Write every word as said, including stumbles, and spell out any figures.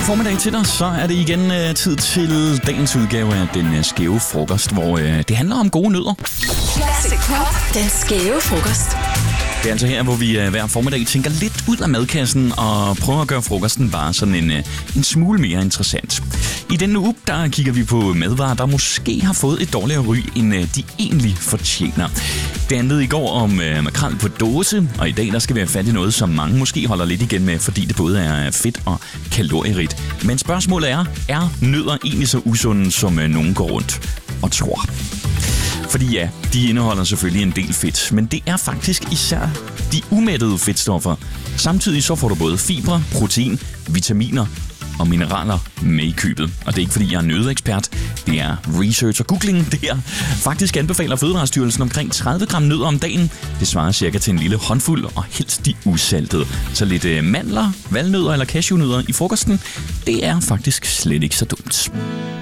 formiddag til dig, så er det igen uh, tid til dagens udgave af Den uh, Skæve Frokost, hvor uh, det handler om gode nødder. Classic Pop, Den Skæve Frokost. Det er altså her, hvor vi uh, hver formiddag tænker lidt ud af madkassen og prøver at gøre frokosten bare sådan en, uh, en smule mere interessant. I denne uge, der kigger vi på madvarer, der måske har fået et dårligere ry, end uh, de egentlig fortjener. Det handlede i går om uh, makrel på dåse, og i dag der skal vi have fat i noget, som mange måske holder lidt igen med, fordi det både er fedt og kalorierigt. Men spørgsmålet er, er nødder egentlig så usunde, som uh, nogen går rundt og tror? Fordi ja, de indeholder selvfølgelig en del fedt, men det er faktisk især de umættede fedtstoffer. Samtidig så får du både fibre, protein, vitaminer og mineraler med i købet. Og det er ikke fordi, jeg er nøddeekspert. Det er research og googling. Det her faktisk anbefaler Fødevarestyrelsen omkring tredive gram nødder om dagen. Det svarer cirka til en lille håndfuld, og helst de usaltede. Så lidt øh, mandler, valnødder eller cashewnødder i frokosten, det er faktisk slet ikke så dumt.